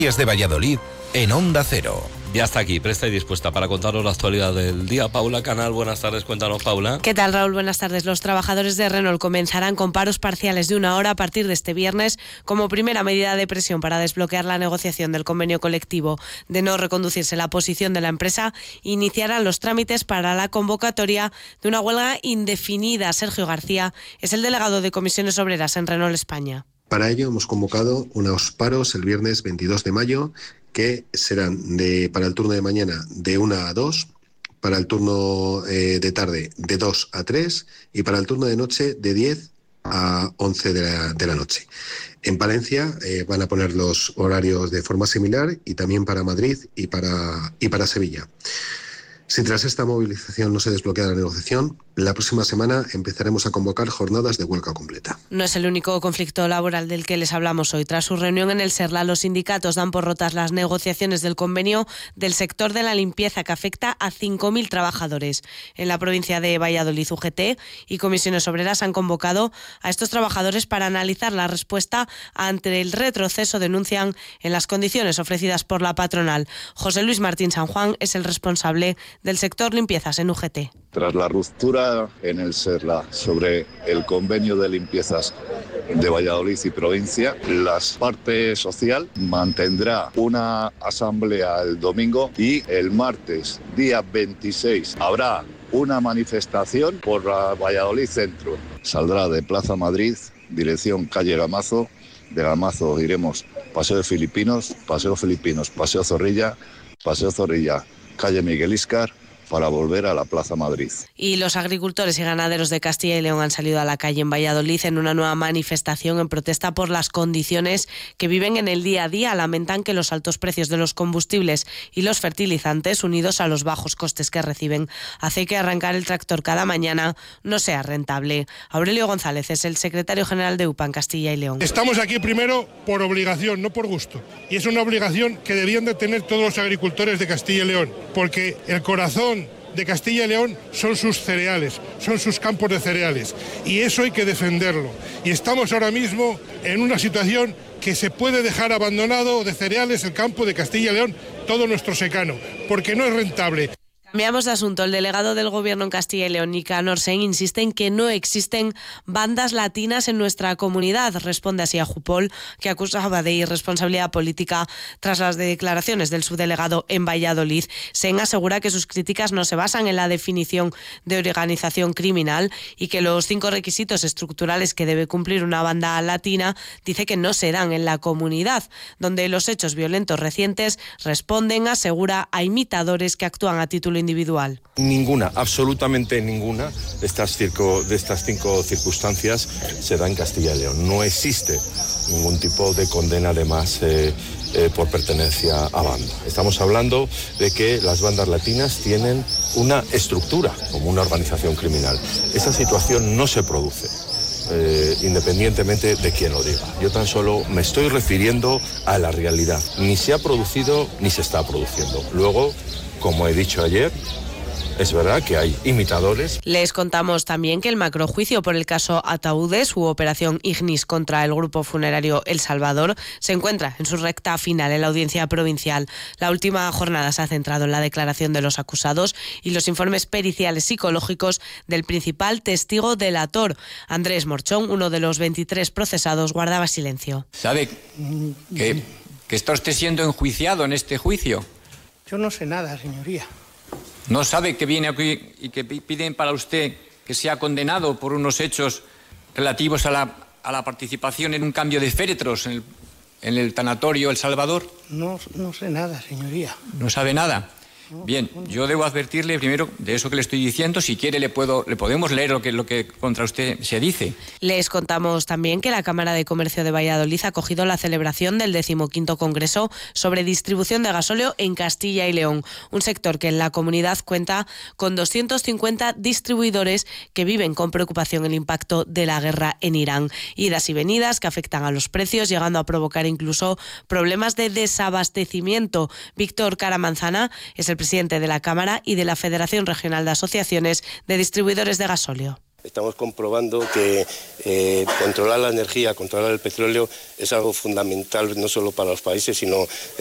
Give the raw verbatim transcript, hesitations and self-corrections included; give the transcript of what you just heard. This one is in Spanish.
de Valladolid en Onda Cero. Ya está aquí, presta y dispuesta para contaros la actualidad del día. Paula Canal, buenas tardes, cuéntanos, Paula. ¿Qué tal, Raúl? Buenas tardes. Los trabajadores de Renault comenzarán con paros parciales de una hora a partir de este viernes como primera medida de presión para desbloquear la negociación del convenio colectivo. De no reconducirse la posición de la empresa, iniciarán los trámites para la convocatoria de una huelga indefinida. Sergio García es el delegado de Comisiones Obreras en Renault España. Para ello hemos convocado unos paros el viernes veintidós de mayo que serán de, para el turno de mañana de una a dos, para el turno eh, de tarde de dos a tres y para el turno de noche de diez a once de la, de la noche. En Palencia eh, van a poner los horarios de forma similar y también para Madrid y para, y para Sevilla. Si tras esta movilización no se desbloquea la negociación, la próxima semana empezaremos a convocar jornadas de huelga completa. No es el único conflicto laboral del que les hablamos hoy. Tras su reunión en el SERLA, los sindicatos dan por rotas las negociaciones del convenio del sector de la limpieza que afecta a cinco mil trabajadores. En la provincia de Valladolid, U G T y Comisiones Obreras han convocado a estos trabajadores para analizar la respuesta ante el retroceso, denuncian, en las condiciones ofrecidas por la patronal. José Luis Martín San Juan es el responsable del sector limpiezas en U G T. Tras la ruptura en el SERLA sobre el convenio de limpiezas de Valladolid y provincia, la parte social mantendrá una asamblea el domingo y el martes, día veintiséis, habrá una manifestación por la Valladolid Centro. Saldrá de Plaza Madrid, dirección calle Gamazo. De Gamazo iremos Paseo de Filipinos, Paseo Filipinos, Paseo Zorrilla, Paseo Zorrilla, calle Miguel Íscar, para volver a la Plaza Madrid. Y los agricultores y ganaderos de Castilla y León han salido a la calle en Valladolid en una nueva manifestación en protesta por las condiciones que viven en el día a día. Lamentan que los altos precios de los combustibles y los fertilizantes, unidos a los bajos costes que reciben, hace que arrancar el tractor cada mañana no sea rentable. Aurelio González es el secretario general de U P A en Castilla y León. Estamos aquí primero por obligación, no por gusto. Y es una obligación que debían de tener todos los agricultores de Castilla y León, porque el corazón de Castilla y León son sus cereales, son sus campos de cereales, y eso hay que defenderlo. Y estamos ahora mismo en una situación que se puede dejar abandonado de cereales el campo de Castilla y León, todo nuestro secano, porque no es rentable. Cambiamos de asunto. El delegado del Gobierno en Castilla y León, Nicanor Sen, insiste en que no existen bandas latinas en nuestra comunidad. Responde así a Jupol, que acusaba de irresponsabilidad política tras las declaraciones del subdelegado en Valladolid. Sen asegura que sus críticas no se basan en la definición de organización criminal y que los cinco requisitos estructurales que debe cumplir una banda latina dice que no se dan en la comunidad, donde los hechos violentos recientes responden, asegura, a imitadores que actúan a título individual. Ninguna, absolutamente ninguna de estas, circo, de estas cinco circunstancias se da en Castilla y León. No existe ningún tipo de condena, además, eh, eh, por pertenencia a banda. Estamos hablando de que las bandas latinas tienen una estructura como una organización criminal. Esa situación no se produce. Eh, independientemente de quién lo diga. Yo tan solo me estoy refiriendo a la realidad. Ni se ha producido ni se está produciendo. Luego, como he dicho ayer, es verdad que hay imitadores. Les contamos también que el macrojuicio por el caso Ataúdes u Operación Ignis contra el grupo funerario El Salvador se encuentra en su recta final en la audiencia provincial. La última jornada se ha centrado en la declaración de los acusados y los informes periciales psicológicos del principal testigo delator. Andrés Morchón, uno de los veintitrés procesados, guardaba silencio. ¿Sabe que, que está usted siendo enjuiciado en este juicio? Yo no sé nada, señoría. ¿No sabe que viene aquí y que piden para usted que sea condenado por unos hechos relativos a la, a la participación en un cambio de féretros en el, en el tanatorio El Salvador? No, no sé nada, señoría. ¿No sabe nada? Bien, yo debo advertirle primero de eso que le estoy diciendo. Si quiere le puedo le podemos leer lo que lo que contra usted se dice. Les contamos también que la Cámara de Comercio de Valladolid ha acogido la celebración del decimoquinto Congreso sobre distribución de gasóleo en Castilla y León, un sector que en la comunidad cuenta con doscientos cincuenta distribuidores que viven con preocupación el impacto de la guerra en Irán. Idas y venidas que afectan a los precios, llegando a provocar incluso problemas de desabastecimiento. Víctor Caramanzana es el presidente de la Cámara y de la Federación Regional de Asociaciones de Distribuidores de Gasóleo. Estamos comprobando que eh, controlar la energía, controlar el petróleo es algo fundamental no solo para los países, sino